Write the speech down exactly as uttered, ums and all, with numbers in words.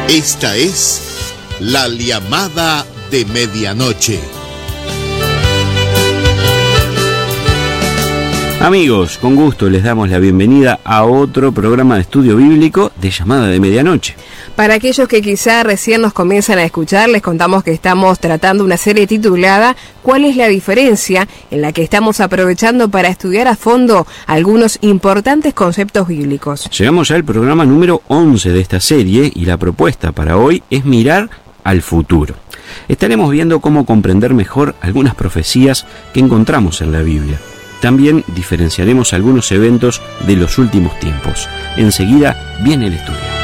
Esta es la llamada de medianoche. Amigos, con gusto les damos la bienvenida a otro programa de estudio bíblico de llamada de medianoche. Para aquellos que quizá recién nos comienzan a escuchar, les contamos que estamos tratando una serie titulada ¿Cuál es la diferencia?, en la que estamos aprovechando para estudiar a fondo algunos importantes conceptos bíblicos. Llegamos ya al programa número once de esta serie y la propuesta para hoy es mirar al futuro. Estaremos viendo cómo comprender mejor algunas profecías que encontramos en la Biblia. También diferenciaremos algunos eventos de los últimos tiempos. Enseguida viene el estudio.